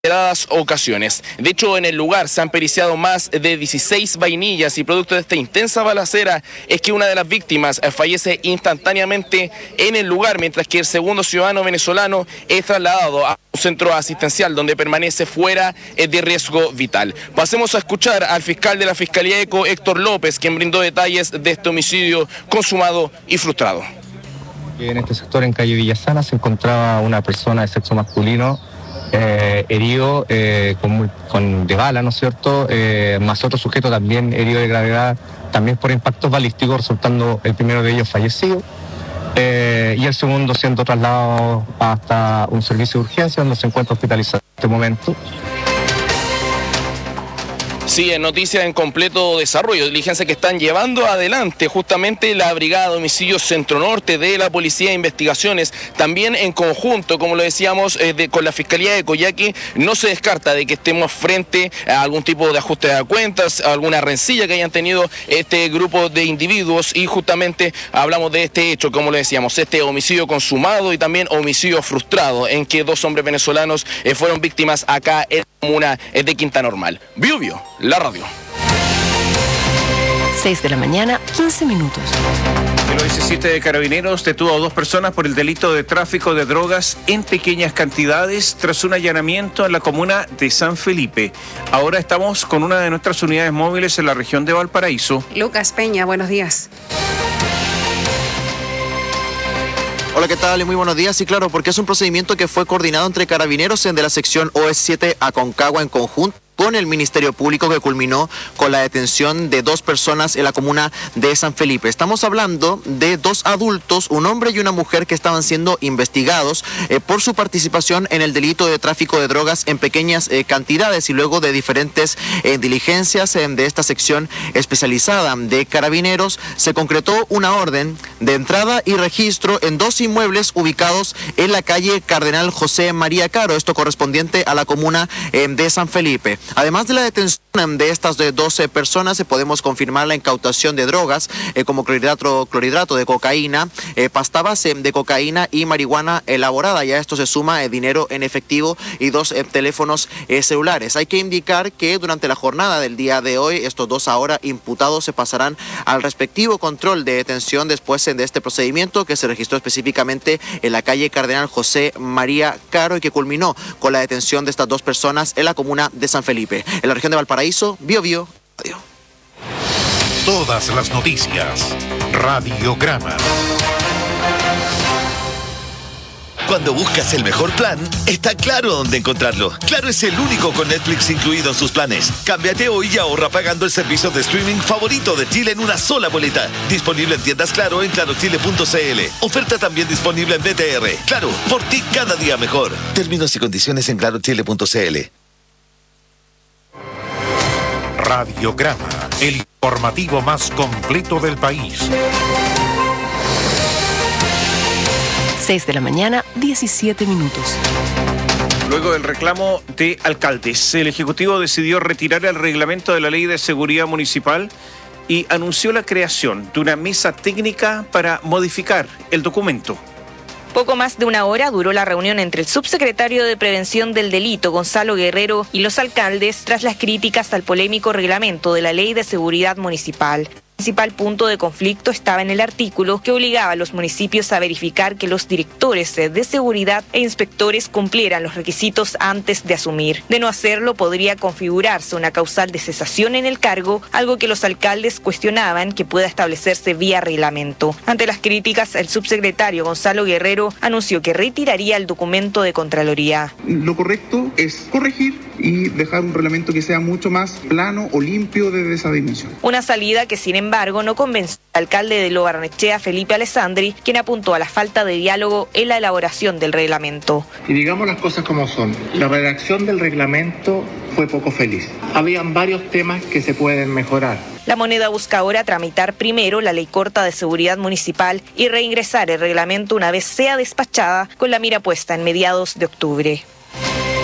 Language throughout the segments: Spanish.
ocasiones. De hecho, en el lugar se han periciado más de 16 vainillas y producto de esta intensa balacera es que una de las víctimas fallece instantáneamente en el lugar, mientras que el segundo ciudadano venezolano es trasladado a un centro asistencial donde permanece fuera de riesgo vital. Pasemos a escuchar al fiscal de la Fiscalía ECO, Héctor López, quien brindó detalles de este homicidio consumado y frustrado. En este sector, en calle Villasana, se encontraba una persona de sexo masculino herido de bala, ¿no es cierto? Más otro sujeto también herido de gravedad, también por impactos balísticos, resultando el primero de ellos fallecido y el segundo siendo trasladado hasta un servicio de urgencia donde se encuentra hospitalizado en este momento. Sí, en noticias en completo desarrollo, diligencias que están llevando adelante justamente la Brigada de Homicidios Centro Norte de la Policía de Investigaciones, también en conjunto, como lo decíamos, con la Fiscalía ECO, ya que no se descarta de que estemos frente a algún tipo de ajuste de cuentas, alguna rencilla que hayan tenido este grupo de individuos, y justamente hablamos de este hecho, como lo decíamos, este homicidio consumado y también homicidio frustrado, en que dos hombres venezolanos fueron víctimas acá en la comuna de Quinta Normal. Biobio, la radio. 6 de la mañana, 15 minutos. El OS7 de Carabineros detuvo a 2 personas por el delito de tráfico de drogas en pequeñas cantidades tras un allanamiento en la comuna de San Felipe. Ahora estamos con una de nuestras unidades móviles en la región de Valparaíso. Lucas Peña, buenos días. Hola, ¿qué tal? Muy buenos días. Sí, claro, porque es un procedimiento que fue coordinado entre Carabineros de la sección OS7 Aconcagua en conjunto con el Ministerio Público, que culminó con la detención de 2 personas en la comuna de San Felipe. Estamos hablando de 2 adultos, un hombre y una mujer, que estaban siendo investigados por su participación en el delito de tráfico de drogas en pequeñas cantidades, y luego de diferentes diligencias de esta sección especializada de Carabineros se concretó una orden de entrada y registro en 2 inmuebles ubicados en la calle Cardenal José María Caro, esto correspondiente a la comuna de San Felipe. Además de la detención de estas 12 personas, podemos confirmar la incautación de drogas como clorhidrato de cocaína, pasta base de cocaína y marihuana elaborada. Ya esto se suma dinero en efectivo y 2 teléfonos celulares. Hay que indicar que durante la jornada del día de hoy, estos 2 ahora imputados se pasarán al respectivo control de detención después de este procedimiento, que se registró específicamente en la calle Cardenal José María Caro y que culminó con la detención de estas 2 personas en la comuna de San Felipe. En la región de Valparaíso, Biobio, radio. Todas las noticias, Radiograma. Cuando buscas el mejor plan, está Claro dónde encontrarlo. Claro es el único con Netflix incluido en sus planes. Cámbiate hoy y ahorra pagando el servicio de streaming favorito de Chile en una sola boleta. Disponible en tiendas Claro en clarochile.cl. Oferta también disponible en BTR. Claro, por ti cada día mejor. Términos y condiciones en clarochile.cl. Radiograma, el informativo más completo del país. 6 de la mañana, 17 minutos. Luego del reclamo de alcaldes, el Ejecutivo decidió retirar el reglamento de la Ley de Seguridad Municipal y anunció la creación de una mesa técnica para modificar el documento. Poco más de una hora duró la reunión entre el subsecretario de Prevención del Delito, Gonzalo Guerrero, y los alcaldes tras las críticas al polémico reglamento de la Ley de Seguridad Municipal. El principal punto de conflicto estaba en el artículo que obligaba a los municipios a verificar que los directores de seguridad e inspectores cumplieran los requisitos antes de asumir. De no hacerlo, podría configurarse una causal de cesación en el cargo, algo que los alcaldes cuestionaban que pueda establecerse vía reglamento. Ante las críticas, el subsecretario Gonzalo Guerrero anunció que retiraría el documento de Contraloría. Lo correcto es corregir y dejar un reglamento que sea mucho más plano o limpio desde esa dimensión. Una salida que, sin embargo, no convenció al alcalde de Lo Barnechea, Felipe Alessandri, quien apuntó a la falta de diálogo en la elaboración del reglamento. Y digamos las cosas como son. La redacción del reglamento fue poco feliz. Habían varios temas que se pueden mejorar. La Moneda busca ahora tramitar primero la ley corta de seguridad municipal y reingresar el reglamento una vez sea despachada, con la mira puesta en mediados de octubre.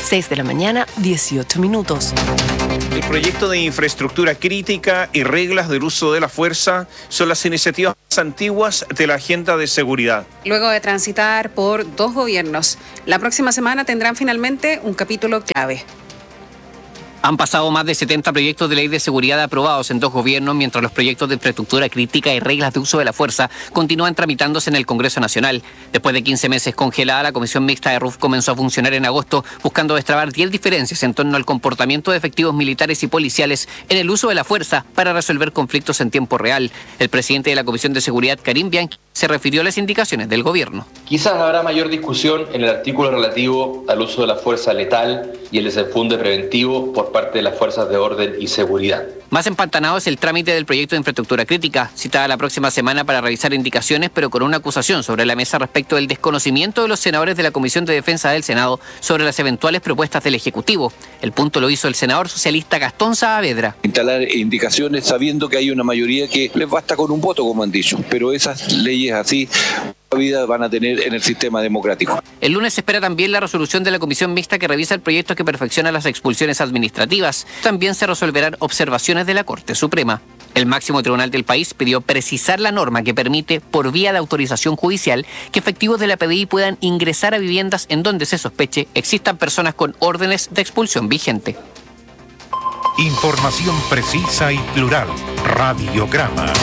6 de la mañana, 18 minutos. El proyecto de infraestructura crítica y reglas del uso de la fuerza son las iniciativas más antiguas de la agenda de seguridad. Luego de transitar por 2 gobiernos, la próxima semana tendrán finalmente un capítulo clave. Han pasado más de 70 proyectos de ley de seguridad aprobados en 2 gobiernos, mientras los proyectos de infraestructura crítica y reglas de uso de la fuerza continúan tramitándose en el Congreso Nacional. Después de 15 meses congelada, la Comisión Mixta de RUF comenzó a funcionar en agosto, buscando destrabar 10 diferencias en torno al comportamiento de efectivos militares y policiales en el uso de la fuerza para resolver conflictos en tiempo real. El presidente de la Comisión de Seguridad, Karim Bianchi, se refirió a las indicaciones del gobierno. Quizás habrá mayor discusión en el artículo relativo al uso de la fuerza letal y el desenfunde preventivo por parte de las fuerzas de orden y seguridad. Más empantanado es el trámite del proyecto de infraestructura crítica, citada la próxima semana para revisar indicaciones, pero con una acusación sobre la mesa respecto del desconocimiento de los senadores de la Comisión de Defensa del Senado sobre las eventuales propuestas del Ejecutivo. El punto lo hizo el senador socialista Gastón Saavedra. Instalar indicaciones sabiendo que hay una mayoría que les basta con un voto, como han dicho, pero esas leyes así vida van a tener en el sistema democrático. El lunes se espera también la resolución de la Comisión Mixta que revisa el proyecto que perfecciona las expulsiones administrativas. También se resolverán observaciones de la Corte Suprema. El máximo tribunal del país pidió precisar la norma que permite, por vía de autorización judicial, que efectivos de la PDI puedan ingresar a viviendas en donde se sospeche existan personas con órdenes de expulsión vigente. Información precisa y plural. Radiograma.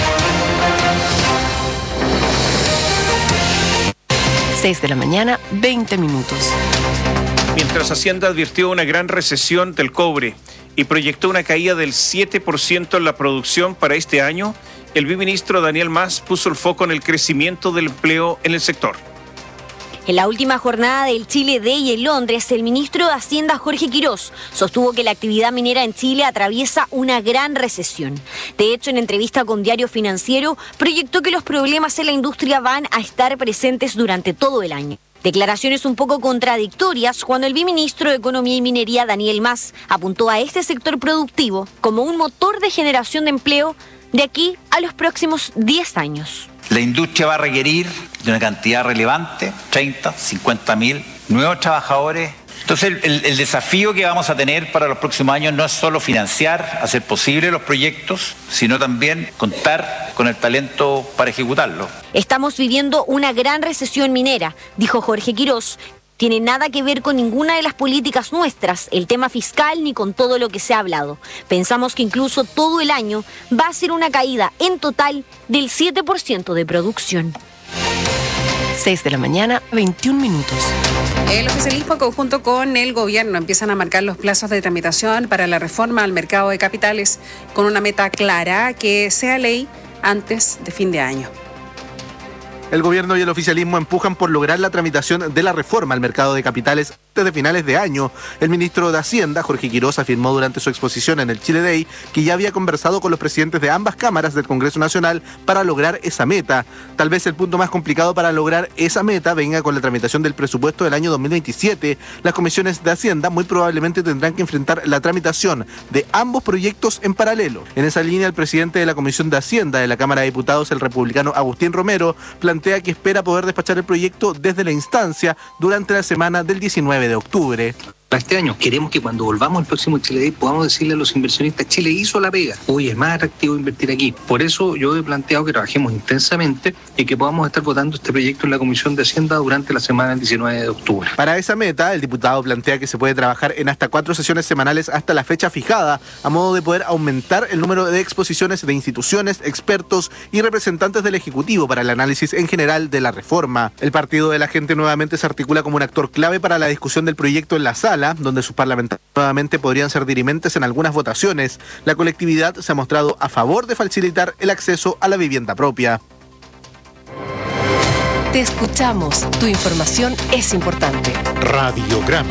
6 de la mañana, 20 minutos. Mientras Hacienda advirtió una gran recesión del cobre y proyectó una caída del 7% en la producción para este año, el viceministro Daniel Mas puso el foco en el crecimiento del empleo en el sector. En la última jornada del Chile Day en Londres, el ministro de Hacienda, Jorge Quirós, sostuvo que la actividad minera en Chile atraviesa una gran recesión. De hecho, en entrevista con Diario Financiero, proyectó que los problemas en la industria van a estar presentes durante todo el año. Declaraciones un poco contradictorias cuando el viceministro de Economía y Minería, Daniel Mas, apuntó a este sector productivo como un motor de generación de empleo de aquí a los próximos 10 años. La industria va a requerir de una cantidad relevante, 30, 50 mil nuevos trabajadores. Entonces el desafío que vamos a tener para los próximos años no es solo financiar, hacer posible los proyectos, sino también contar con el talento para ejecutarlos. Estamos viviendo una gran recesión minera, dijo Jorge Quirós. Tiene nada que ver con ninguna de las políticas nuestras, el tema fiscal ni con todo lo que se ha hablado. Pensamos que incluso todo el año va a ser una caída en total del 7% de producción. 6 de la mañana, 21 minutos. El oficialismo conjunto con el gobierno empiezan a marcar los plazos de tramitación para la reforma al mercado de capitales con una meta clara, que sea ley antes de fin de año. El gobierno y el oficialismo empujan por lograr la tramitación de la reforma al mercado de capitales antes de finales de año. El ministro de Hacienda, Jorge Quirós, afirmó durante su exposición en el Chile Day que ya había conversado con los presidentes de ambas cámaras del Congreso Nacional para lograr esa meta. Tal vez el punto más complicado para lograr esa meta venga con la tramitación del presupuesto del año 2027. Las comisiones de Hacienda muy probablemente tendrán que enfrentar la tramitación de ambos proyectos en paralelo. En esa línea, el presidente de la Comisión de Hacienda de la Cámara de Diputados, el republicano Agustín Romero, plantea que espera poder despachar el proyecto desde la instancia durante la semana del 19 de octubre. Para este año queremos que cuando volvamos al próximo Chile Day podamos decirle a los inversionistas: Chile hizo la pega, hoy es más atractivo invertir aquí. Por eso yo he planteado que trabajemos intensamente y que podamos estar votando este proyecto en la Comisión de Hacienda durante la semana del 19 de octubre. Para esa meta, el diputado plantea que se puede trabajar en hasta 4 sesiones semanales hasta la fecha fijada, a modo de poder aumentar el número de exposiciones de instituciones, expertos y representantes del Ejecutivo para el análisis en general de la reforma. El Partido de la Gente nuevamente se articula como un actor clave para la discusión del proyecto en la sala, donde sus parlamentarios nuevamente podrían ser dirimentes en algunas votaciones. La colectividad se ha mostrado a favor de facilitar el acceso a la vivienda propia. Te escuchamos. Tu información es importante. Radiograma.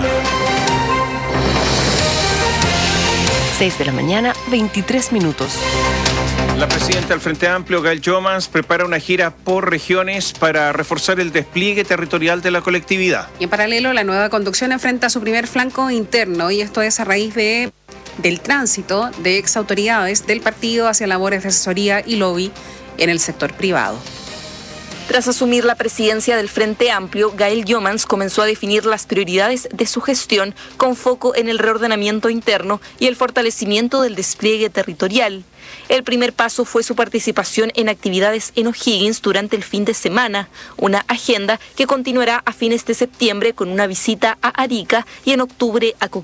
6 de la mañana, 23 minutos. La presidenta del Frente Amplio, Gail Jomans, prepara una gira por regiones para reforzar el despliegue territorial de la colectividad. Y en paralelo, la nueva conducción enfrenta su primer flanco interno, y esto es a raíz del tránsito de exautoridades del partido hacia labores de asesoría y lobby en el sector privado. Tras asumir la presidencia del Frente Amplio, Gael Jomans comenzó a definir las prioridades de su gestión con foco en el reordenamiento interno y el fortalecimiento del despliegue territorial. El primer paso fue su participación en actividades en O'Higgins durante el fin de semana, una agenda que continuará a fines de septiembre con una visita a Arica y en octubre a Coquimbo.